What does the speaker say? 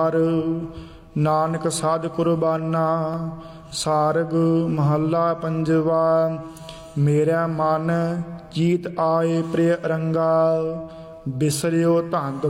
ਨਾਨਕ ਸਾਧ ਕੁਰਬਾਨਾ। ਸਾਰਗ ਮਹੱਲਾ ਪੰਜਵਾ। ਮੇਰਾ ਮਨ ਜੀਤ ਆਏ ਪ੍ਰਿਯ ਰੰਗਾ, ਬਿਸਰਿਓ ਧੰਦ